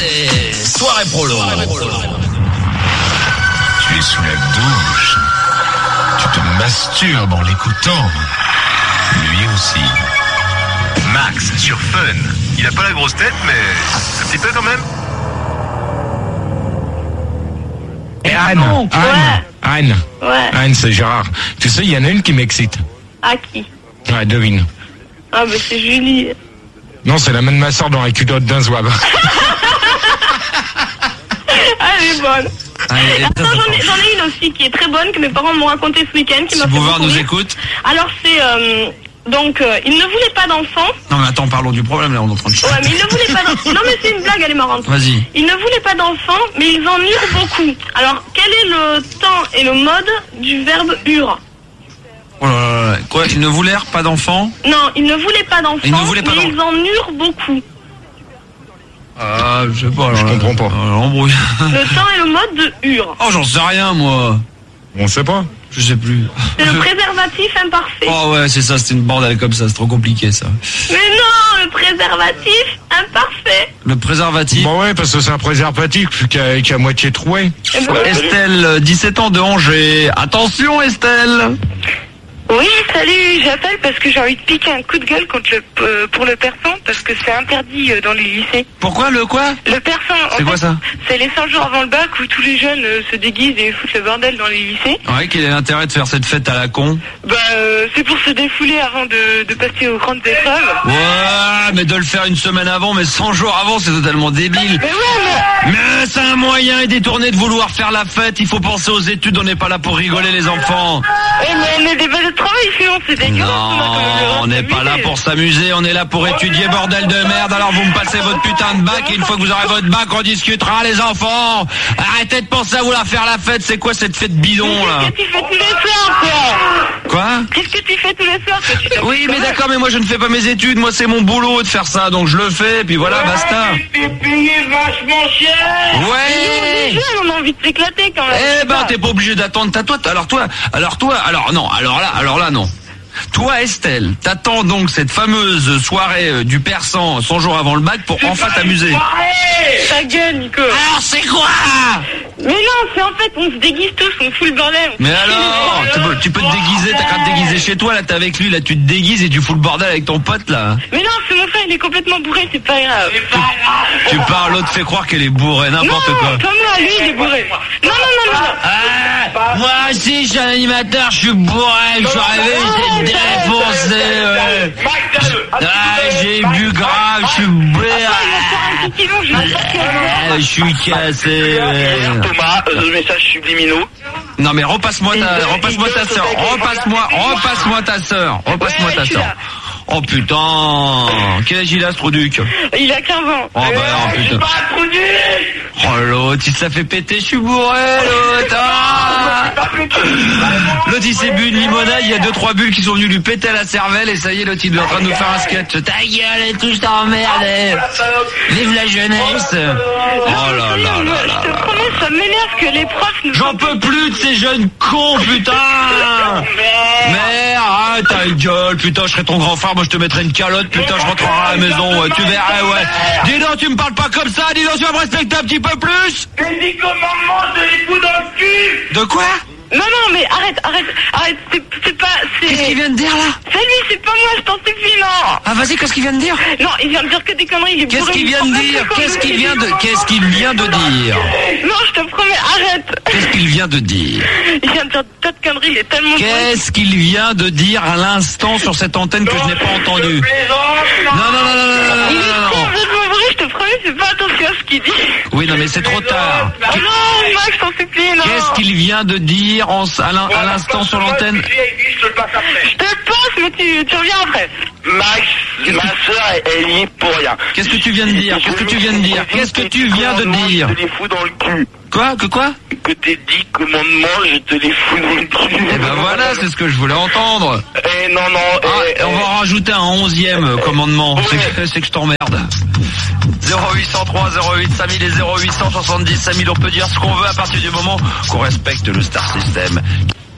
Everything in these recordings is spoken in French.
c'est Soirée Prolo. Tu es sous la douche. Tu te masturbes en l'écoutant. Lui aussi. Max sur Fun. Il a pas la grosse tête, mais un petit peu quand même. Et Anne. Anne, c'est Gérard. Tu sais, il y en a une qui m'excite. Ah, qui? Ouais, devine. Ah, bah c'est Julie. Non, c'est la main de ma soeur dans la culotte d'un zouave. Elle est bonne. Attends, j'en ai une aussi qui est très bonne, que mes parents m'ont raconté ce week-end, qui m'a fait Bouvard beaucoup nous rire. écoute. Alors c'est ils ne voulaient pas d'enfants. Non mais attends, parlons du problème là, on est en train de Ouais, mais ils ne voulaient pas d'enfants. Non mais c'est une blague, elle est marrante. Vas-y. Ils ne voulaient pas d'enfants, mais ils en eurent beaucoup. Alors quel est le temps et le mode du verbe ure? Oh là là là. Quoi, ils ne voulaient pas d'enfants? Non, ils ne voulaient pas d'enfants, Ils ne voulaient pas mais ils en eurent beaucoup. Ah, je sais pas. Alors, Je comprends pas. Embrouille. Le temps et le mode de ure. Oh, j'en sais rien moi. On sait pas. Je sais plus. C'est le préservatif imparfait. Oh ouais, c'est ça, c'était une bordel comme ça, c'est trop compliqué ça. Mais non, le préservatif imparfait. Le préservatif. Bon ouais, parce que c'est un préservatif qui a moitié troué. Eh ben, Estelle, 17 ans de Angers. Attention Estelle. Oui, salut, j'appelle parce que j'ai envie de piquer un coup de gueule contre pour le persan, parce que c'est interdit dans les lycées. Pourquoi le quoi? Le persan, C'est quoi ça? C'est les 5 jours avant le bac où tous les jeunes se déguisent et foutent le bordel dans les lycées. Ouais, quel est l'intérêt de faire cette fête à la con? Bah, c'est pour se défouler avant de passer aux grandes épreuves. Ouais, mais de le faire une semaine avant, mais 100 jours avant, c'est totalement débile. Mais ouais, Mais c'est un moyen détourné de vouloir faire la fête, il faut penser aux études, on n'est pas là pour rigoler les enfants. mais on est des balles de travail, sinon c'est dégueulasse. Non, on n'est pas là pour s'amuser, on est là pour étudier, bordel de merde. Alors vous me passez votre putain de bac et une fois que vous aurez votre bac, on discutera les enfants. Arrêtez de penser à vouloir faire la fête, c'est quoi cette fête bidon là? Qu'est-ce que tu fais tous les soirs, quoi? Quoi? Qu'est-ce que tu fais tous les soirs, toi? Tu t'en Oui, fous mais quand même. d'accord, mais moi je ne fais pas mes études, moi c'est mon boulot de faire ça, donc je le fais, et puis voilà, basta. T'es payé vachement cher. Ouais. Déjà, on a envie de s'éclater quand même. Eh ben, t'es pas obligé d'attendre ta toi. Alors là, non. Toi, Estelle, t'attends donc cette fameuse soirée du persan 100 jours avant le bac pour enfin t'amuser. Ta gueule, Nico. Alors, c'est quoi? Mais non, c'est en fait, on se déguise tous, on fout le bordel. Mais alors, tu peux te déguiser, t'as qu'à te déguiser chez toi, là, t'es avec lui, là, tu te déguises et tu fous le bordel avec ton pote, là. Mais non, c'est mon frère, il est complètement bourré, c'est pas grave. Tu parles, l'autre fait croire qu'elle est bourrée, Non, n'importe quoi. pas moi, lui, il est bourré. Non. Ah, moi aussi, je suis un animateur, je suis bourré, je suis arrivé, j'étais défoncé, ouais. J'ai bu grave, je suis bourré. Je suis cassé. Thomas, messages subliminaux. Non mais repasse-moi ta sœur. Repasse-moi ta sœur. Oh putain. Quel âge il a ce Trouduc? Il a 15 ans. Oh bah putain. Oh l'autre, il se la fait péter, je suis bourré l'autre. Ah. L'autre il s'est bu une limonade, il y a 2-3 bulles qui sont venues lui péter à la cervelle et ça y est l'autre il est en train de nous faire un sketch. Ta gueule et tout, je t'emmerde. Vive la jeunesse. Oh là là là là. Je te promets, ça m'énerve que les profs nous... J'en peux plus de ces jeunes cons, putain. Merde, arrête ta gueule, putain, je serai ton grand frère, moi je te mettrai une calotte, putain, je rentrerai à la maison, ouais, tu verras, ouais. Dis donc, tu me parles pas comme ça, dis donc, tu vas me respecter un petit peu plus. Mais dis comment mange de l'époux dans le cul. De quoi? Non, mais arrête, c'est pas... Qu'est-ce qu'il vient de dire, là? C'est lui, c'est pas moi, je t'en supplie, non. Ah, vas-y, qu'est-ce qu'il vient de dire? Non, il vient de dire que des conneries, il est Qu'est-ce bourré, qu'il il vient de prend dire? pas Qu'est-ce de qu'il vient de dire? Non, je te promets, arrête. Qu'est-ce qu'il vient de dire? Il vient de dire tas de conneries, il est tellement bourré. Qu'est-ce qu'il vient de dire à l'instant sur cette antenne que je n'ai pas entendu? Non. Il est complètement bourré, je te promets, c'est pas attention à ce qu'il dit. Oui, non, mais c'est trop tard. Oh non, Max, je t'en supplie, non. Qu'est-ce qu'il vient de dire à l'instant sur l'antenne? Je te le passe après. Je te passe, mais tu reviens après. Max, ma soeur, elle y est pour rien. Qu'est-ce que tu viens de dire? Qu'est-ce que tu viens de dire? Qu'est-ce que tu viens de dire? Je te les fous dans le cul. Quoi? Que t'es dit commandement, je te les fous dans le cul. Eh ben voilà, c'est ce que je voulais entendre. Non. On va en rajouter un 11e commandement. C'est que je t'emmerde. 0803 08 5000 et 0870 5000, on peut dire ce qu'on veut à partir du moment qu'on respecte le Star System.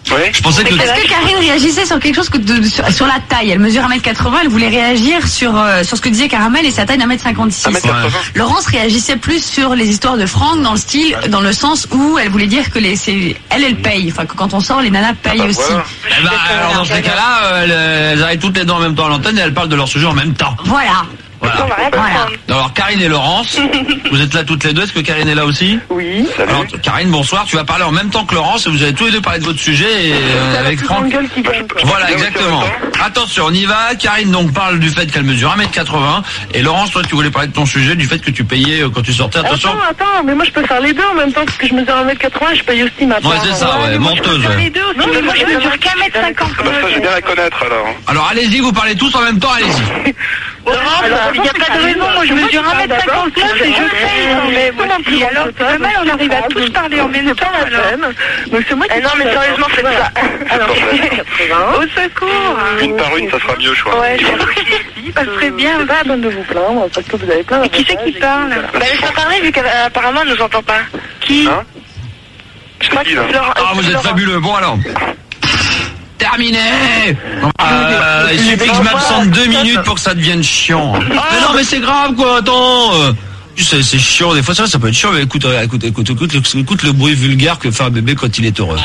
Ouais. Je pensais que... Est-ce que Karine réagissait sur quelque chose sur la taille? Elle mesure 1m80, elle voulait réagir sur ce que disait Caramel et sa taille d'1m56. 1m80. Laurence réagissait plus sur les histoires de Franck dans le sens où elle voulait dire que elle paye. Enfin, que quand on sort, les nanas payent aussi. Voilà. alors dans ces cas-là, elles arrivent toutes les deux en même temps à l'antenne et elles parlent de leur sujet en même temps. Voilà. Voilà. Alors Karine et Laurence, vous êtes là toutes les deux. Est-ce que Karine est là aussi? Oui. Alors Karine, bonsoir. Tu vas parler en même temps que Laurence et vous allez tous les deux parler de votre sujet et, avec Franck. Voilà, exactement. Attention, on y va. Karine donc parle du fait qu'elle mesure 1m80 et Laurence, toi tu voulais parler de ton sujet, du fait que tu payais quand tu sortais. Attention. Attends, mais moi je peux faire les deux en même temps parce que je mesure 1m80 et je paye aussi ma part. Ouais, c'est ça, ouais, menteuse. Les deux aussi. Non, mais moi je mesure qu'à 1m50. Ça, j'ai bien à connaître alors. Alors allez-y, vous parlez tous en même temps, allez-y. Il n'y a pas de raison, moi je mesure 1m59 et je paye. Mais bon, si alors c'est mal, on arrive à tous parler en même temps alors. Donc c'est moi qui... Non mais sérieusement faites ça. Alors, au secours. Une par une, ça sera mieux, je crois. Ouais, ça serait bien. Pas la peine de vous plaindre parce que vous avez plein. Et qui c'est qui parle? Bah laisse-moi parler vu qu'apparemment elle nous entend pas. Qui? Hein? Je crois que c'est Laurent. Ah, vous êtes fabuleux. Bon alors. Terminé. Il suffit que je m'absente 2 minutes pour que ça devienne chiant. Mais non, mais c'est grave quoi. Attends. C'est chiant. Des fois ça peut être chiant. Mais écoute le bruit vulgaire que fait un bébé quand il est heureux.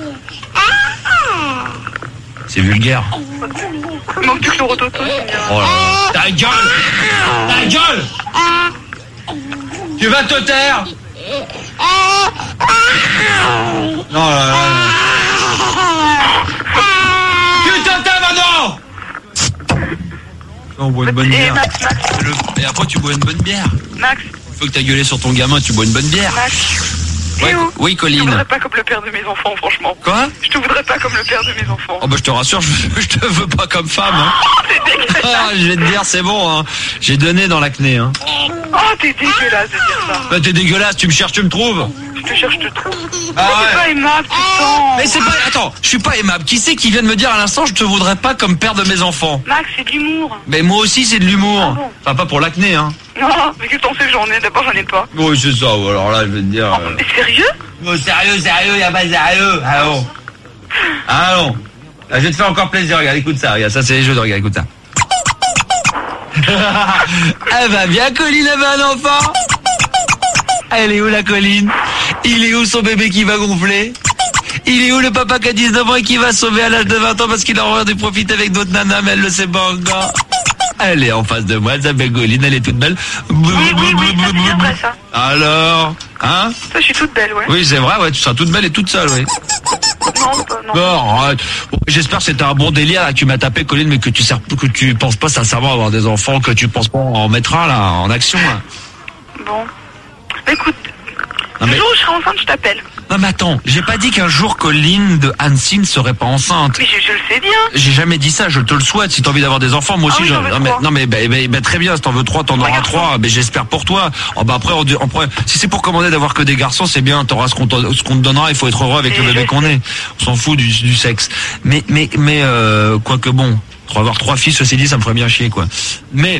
C'est vulgaire. Il manque plus que le rototo. Oh là là. Ta gueule. Ta gueule. Tu vas te taire. Non là là. Tu te tais maintenant. On boit une bonne bière. Et après tu bois une bonne bière. Max. Il faut que t'as gueulé sur ton gamin, tu bois une bonne bière. Max. Ouais, oui, Je te Colline. voudrais pas comme le père de mes enfants, franchement. Quoi? Je te voudrais pas comme le père de mes enfants. Oh bah je te rassure, je te veux pas comme femme. Hein. Ah, je vais te dire, c'est bon. Hein. J'ai donné dans l'acné. Hein. Oh, t'es dégueulasse de dire ça. Bah t'es dégueulasse, tu me cherches, tu me trouves. Je te cherche, je te trouve. Ah C'est pas aimable, putain. Mais c'est pas... Attends, je suis pas aimable. Qui c'est qui vient de me dire à l'instant, je te voudrais pas comme père de mes enfants? Max, c'est de l'humour. Mais moi aussi, c'est de l'humour. Ah bon? Enfin, pas pour l'acné, hein. Non, mais que t'en sais que j'en ai. D'abord, j'en ai pas. Oui, c'est ça. Alors là, je vais te dire... Mais sérieux? Oh, sérieux, y'a pas sérieux. Allons. Allons. Là, je vais te faire encore plaisir, regarde, écoute ça. Regarde, ça, c'est les jeux de regarde, écoute ça. Elle va bien, Colline avait un enfant. Elle est où, la Colline? Il est où son bébé qui va gonfler? Il est où le papa qui a 19 ans et qui va sauver à l'âge de 20 ans parce qu'il a envie de profiter avec d'autres nanas, mais elle le sait pas encore? Elle est en face de moi, elle s'appelle Colline, elle est toute belle. Oui, ça c'est bien vrai, ça. Alors, hein? Ça, je suis toute belle, ouais. Oui, c'est vrai, ouais, tu seras toute belle et toute seule, oui. Non. Bon, arrête. J'espère que c'était un bon délire là, que tu m'as tapé, Colline, mais que tu penses pas sincèrement avoir des enfants, que tu penses pas en mettre un là, en action là. Bon. Écoute, Non, le mais... jour où je serai enceinte, je t'appelle. Non mais attends, j'ai pas dit qu'un jour Colline de Annecy ne serait pas enceinte. Mais je le sais bien. J'ai jamais dit ça, je te le souhaite. Si t'as envie d'avoir des enfants, moi aussi. Ah oui, j'en veux non, mais, 3. non mais très bien, si t'en veux 3, t'en auras 3. Mais j'espère pour toi. Oh, bah après, si c'est pour commander d'avoir que des garçons, c'est bien. T'auras ce qu'on te donnera. Il faut être heureux avec le bébé qu'on est. On s'en fout du sexe. Mais quoique bon, avoir 3 filles, ceci dit, ça me ferait bien chier quoi. Mais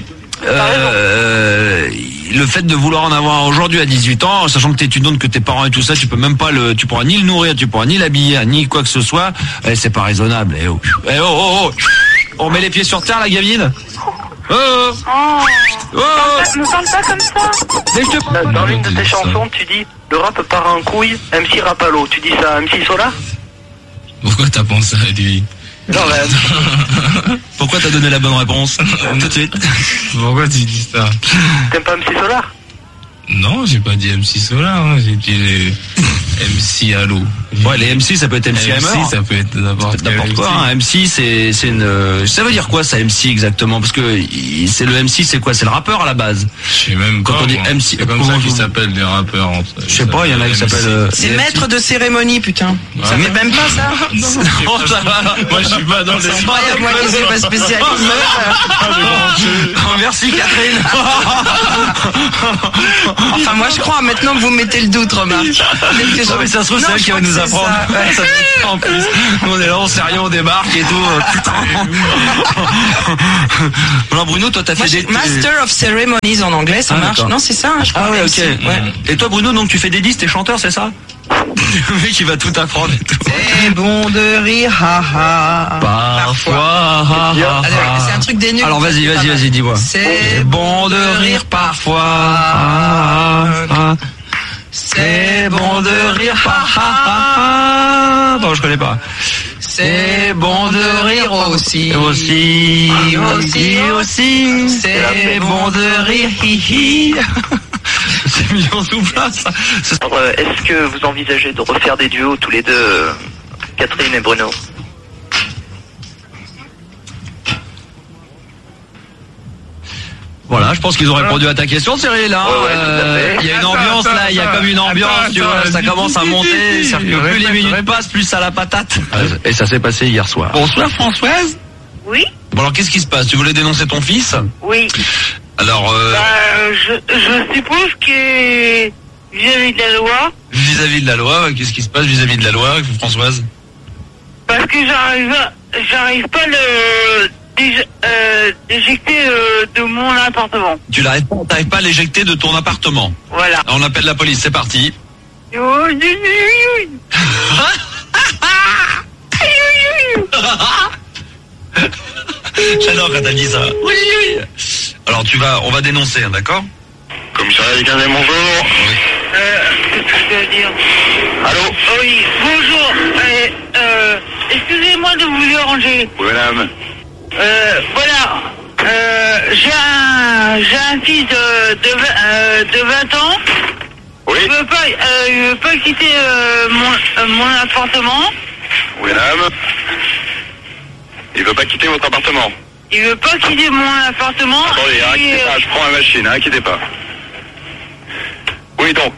le fait de vouloir en avoir aujourd'hui à 18 ans, sachant que t'es étudiante, que tes parents et tout ça, tu peux même pas tu pourras ni le nourrir, tu pourras ni l'habiller, ni quoi que ce soit, c'est pas raisonnable. On met les pieds sur terre, la gamine. Me parle pas comme ça. Mais je te... Dans l'une de tes chansons, tu dis le rap part en couille, MC Rapalo. Tu dis ça à MC Solar? Pourquoi t'as pensé à lui? Non, mais... Pourquoi t'as donné la bonne réponse tout de suite? Pourquoi tu dis ça? T'aimes pas MC Solar? Non, j'ai pas dit MC Solar, hein. J'ai dit MC Halo. Ouais, les MC, ça peut être MC Hammer. MC, ça peut être n'importe quoi. Hein. MC, c'est une. Ça veut dire quoi ça, MC exactement? Parce que c'est le MC, c'est quoi? C'est le rappeur à la base. Je sais même pas. Quand on dit moi. MC, c'est comme ça qu'ils s'appellent les rappeurs. Je sais pas, il y en a qui s'appellent. C'est maître de cérémonie, putain. Ouais. Ça fait même pas ça. Non, ça va. Moi, je suis pas dans les. Incroyable, moi qui suis pas spécialiste. Merci Catherine. Enfin, moi je crois maintenant que vous mettez le doute, remarque. Peut-être que déjà. Non mais ça se trouve c'est elle qui va nous apprendre. Ça fait ça en plus. Nous on est là, on sait rien, on débarque et tout. Putain. Alors Bruno, toi t'as fait des... Master of Ceremonies en anglais, ça marche. D'accord. Non, c'est ça, je crois. Ah ouais, ok. Ouais. Et toi Bruno, donc tu fais des listes, t'es chanteur, c'est ça? Le mec il va tout apprendre et tout. C'est bon de rire, haha. Parfois. Alors, c'est un truc des nuls. Alors vas-y, dis-moi. C'est bon de rire parfois. C'est bon de rire parfois. Bon, je connais pas. C'est bon de rire aussi. Aussi. C'est bon de rire, hihi. C'est mis en tout plat, ça. Alors, est-ce que vous envisagez de refaire des duos tous les deux, Catherine et Bruno? Voilà, je pense qu'ils ont répondu à ta question, Cyril. Hein. Il y a une ambiance là, il y a comme une ambiance, tu vois, ça commence à monter. C'est-à-dire que plus les minutes passent, plus ça la patate. Et ça s'est passé hier soir. Bonsoir Françoise. Oui. Bon alors qu'est-ce qui se passe? Tu voulais dénoncer ton fils? Oui. Alors je suppose que vis-à-vis de la loi. Vis-à-vis de la loi, qu'est-ce qui se passe vis-à-vis de la loi, Françoise? Parce que j'arrive pas d'éjecter de mon appartement. Tu t'arrives pas à l'éjecter de ton appartement. Voilà. On appelle la police, c'est parti. J'adore quand t'as dit ça. Oui. Alors on va dénoncer, hein, d'accord? Commissariat des Carnets, bonjour. Qu'est-ce que je dois dire? Allô? Oui, bonjour. Excusez-moi de vous déranger. Oui, madame. Voilà. J'ai un fils de 20 ans. Oui. Il veut pas quitter mon appartement. Oui, madame. Il veut pas quitter votre appartement. Il veut pas quitter mon appartement. Attendez, quittez pas, je prends ma machine, quittez pas. Oui, donc.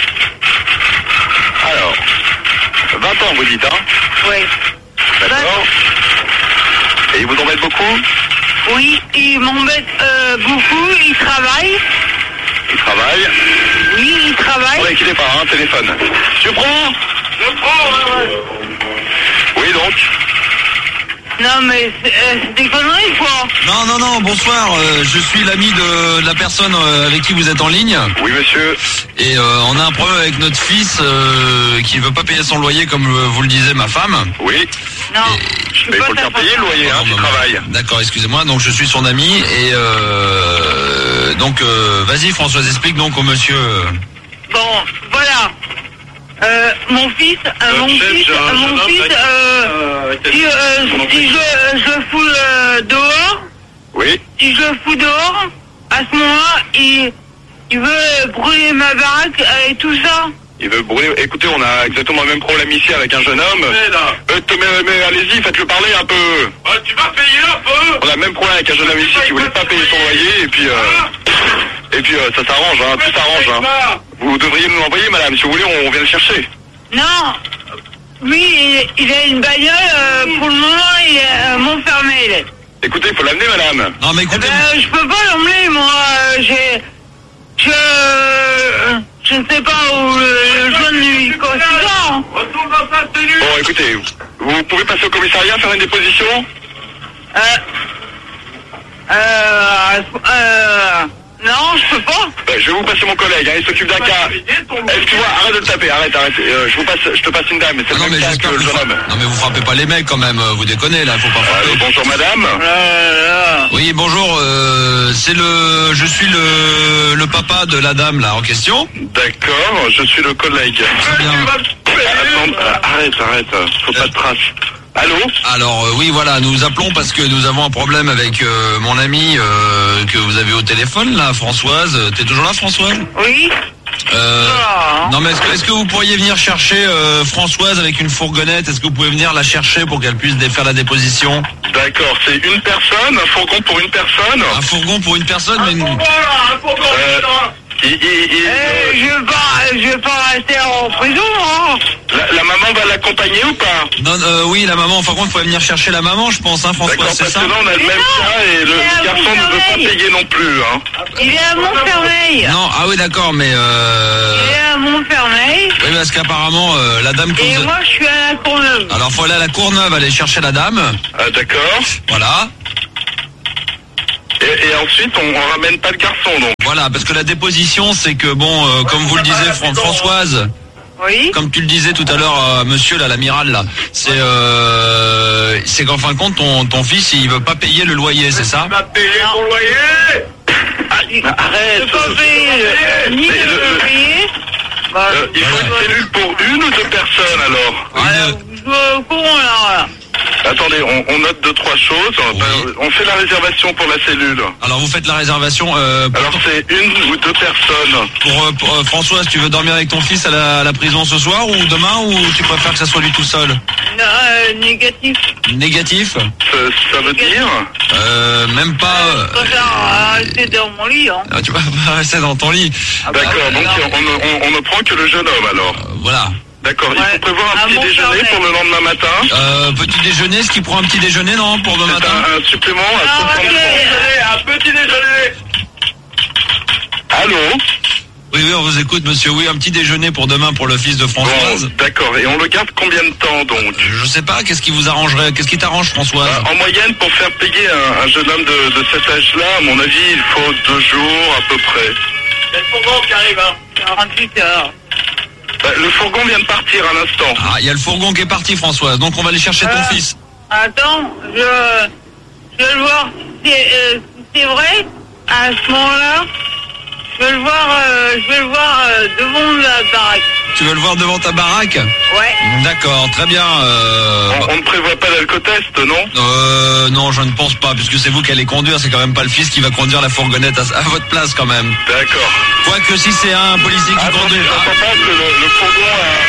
Alors, 20 ans, vous dites, hein? Oui. D'accord. Et il vous embête beaucoup? Oui, il m'embête beaucoup, il travaille. Il travaille? Oui, il travaille. Oui, quittez pas, téléphone. Tu prends? Je prends, ouais. Oui, donc. Non, mais c'est des conneries, quoi. Non, bonsoir, je suis l'ami de la personne avec qui vous êtes en ligne. Oui, monsieur. Et on a un problème avec notre fils qui veut pas payer son loyer comme vous le disiez ma femme. Oui. Non, mais il faut le faire payer le loyer, s'il travaille. D'accord, excusez-moi, donc je suis son ami et donc vas-y Françoise, explique donc au monsieur. Bon, voilà. Mon fils, si je fous dehors, oui. Si je fous dehors, à ce moment-là, il veut brûler ma baraque et tout ça. Il veut brûler. Écoutez, on a exactement le même problème ici avec un jeune homme. Mais allez-y, faites-le parler un peu. Tu vas payer un peu. On a le même problème avec un jeune homme ici qui voulait pas payer son loyer et puis ça s'arrange, tout s'arrange. Vous devriez nous l'envoyer, madame, si vous voulez, on vient le chercher. Non. Lui, il a une bagnole, pour le moment, il est Montfermeil. Écoutez, il faut l'amener, madame. Non, mais écoutez... je peux pas l'emmener, moi. Je ne sais pas où le jeune lui considère. Bon, écoutez, vous pouvez passer au commissariat, faire une déposition? Non, je peux pas. Je vais vous passer mon collègue, il s'occupe d'un cas. Excuse-moi, arrête de le taper, arrête. Je te passe une dame, mais c'est le même cas que le jeune homme. Non mais vous frappez pas les mecs quand même, vous déconnez là, faut pas frapper. Bonjour madame. Oui, bonjour, je suis le papa de la dame là en question. D'accord, je suis le collègue. Très bien. Arrête, faut pas de traces. Allô? Alors oui, voilà, nous appelons parce que nous avons un problème avec mon ami que vous avez au téléphone là, Françoise. T'es toujours là, Françoise? Oui. Non mais est-ce que vous pourriez venir chercher Françoise avec une fourgonnette? Est-ce que vous pouvez venir la chercher pour qu'elle puisse faire la déposition? D'accord, c'est une personne, un fourgon pour une personne. Un fourgon pour une personne, mais... Je vais pas rester en prison, hein. La maman va l'accompagner ou pas? Non, oui, la maman. Par contre, il faut venir chercher la maman, je pense, hein, François, c'est ça? Parce que là, on a le même cas et le garçon ne veut pas payer non plus, hein. Il est à Montfermeil. Non, ah oui, d'accord, mais Il est à Montfermeil. Oui, parce qu'apparemment, la dame que Et vous... moi, je suis à la Courneuve. Alors, faut aller à la Courneuve, aller chercher la dame. Ah, d'accord. Voilà. Et ensuite, on ramène pas le garçon, donc. Voilà, parce que la déposition, c'est que, bon, comme vous le disiez, Françoise... Oui. Comme tu le disais tout à l'heure, monsieur là, l'amiral là, c'est qu'en fin de compte ton fils il veut pas payer le loyer, c'est ça? Il va payer ton loyer. Arrête. Je peux pas payer ni le loyer. Il faut une cellule pour une ou deux personnes alors? Je veux au courant là. Attendez, on note 2-3 choses. Oui. On fait la réservation pour la cellule. Alors vous faites la réservation. Alors c'est une ou deux personnes. Pour Françoise, tu veux dormir avec ton fils à la prison ce soir ou demain, ou tu préfères que ça soit lui tout seul? Négatif. Négatif? Ça veut dire? Même pas. Je préfère rester dans mon lit. Hein. Tu vas pas rester dans ton lit. D'accord, donc on ne prend que le jeune homme alors. Voilà. D'accord, il faut prévoir un petit déjeuner pour le lendemain matin. Petit déjeuner, est-ce qu'il prend un petit déjeuner, non, pour demain matin? Un supplément à 60 Un petit déjeuner. Allô? Oui, on vous écoute, monsieur. Oui, un petit déjeuner pour demain pour le fils de Françoise. Bon, d'accord, et on le garde combien de temps donc? Je sais pas, qu'est-ce qui vous arrangerait? Qu'est-ce qui t'arrange, Françoise? En moyenne, pour faire payer un jeune homme de cet âge-là, à mon avis, il faut 2 jours à peu près. C'est le fourgon qui arrive, hein. 48 heures. Le fourgon vient de partir à l'instant. Ah, il y a le fourgon qui est parti, Françoise. Donc on va aller chercher ton fils. Attends, je vais le voir si c'est vrai. À ce moment-là, je vais le voir devant la baraque. Tu veux le voir devant ta baraque? Ouais. D'accord, très bien. On ne prévoit pas d'alcotest, non? Non, je ne pense pas, puisque c'est vous qui allez conduire. C'est quand même pas le fils qui va conduire la fourgonnette à votre place, quand même. D'accord. Quoique si c'est un policier qui conduit. J'entends pas que le fourgon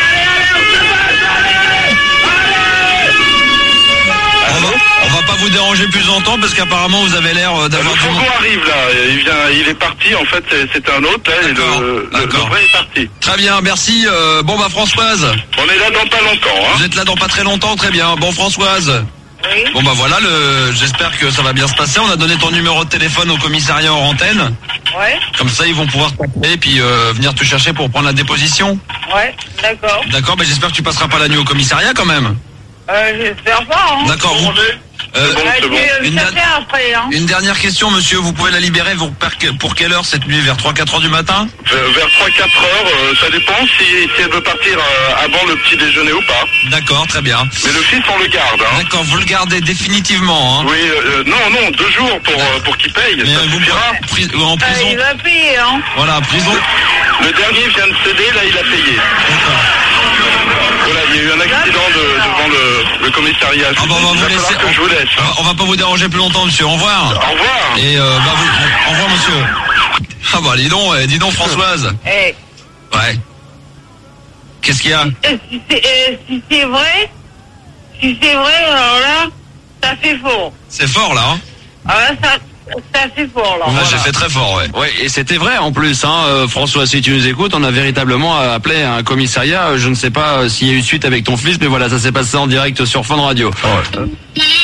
On va pas vous déranger plus longtemps parce qu'apparemment vous avez l'air d'avoir... Le fourgon arrive là, il est parti, en fait c'est un autre là, et le vrai est parti. Très bien, merci. Bon bah Françoise. On est là dans pas longtemps, hein. Vous êtes là dans pas très longtemps, très bien. Bon Françoise. Oui. Bon bah voilà, j'espère que ça va bien se passer. On a donné ton numéro de téléphone au commissariat hors antenne. Ouais. Comme ça ils vont pouvoir t'appeler et puis venir te chercher pour prendre la déposition. Ouais, d'accord. D'accord, mais j'espère que tu passeras pas la nuit au commissariat quand même. J'espère pas, hein. D'accord, vous... C'est bon. Une dernière question, monsieur. Vous pouvez la libérer pour quelle heure cette nuit? Vers 3-4 heures du matin? Vers 3-4 heures, ça dépend si elle veut partir avant le petit déjeuner ou pas. D'accord, très bien. Mais le fils, on le garde, hein. D'accord, vous le gardez définitivement, hein. Oui, non, 2 jours pour qu'il paye, mais ça suffira. En prison. Il va payer, hein. Voilà, prison. Le dernier vient de céder, là il a payé. Voilà, il y a eu un accident devant le commissariat. Ah bah, on va vous laisser. Que je vous laisse. On va pas vous déranger plus longtemps, monsieur. Au revoir. Au revoir. Et au revoir, monsieur. Ah bah dis donc Françoise. Eh. Ouais. Qu'est-ce qu'il y a? Si c'est vrai, alors là, ça fait fort. C'est fort là, hein? Ah là, ça fait fort là. Ouais, j'ai fait très fort, ouais. Ouais, et c'était vrai en plus, hein, François, si tu nous écoutes, on a véritablement appelé un commissariat. Je ne sais pas s'il y a eu suite avec ton fils, mais voilà, ça s'est passé en direct sur Fun Radio. Ouais.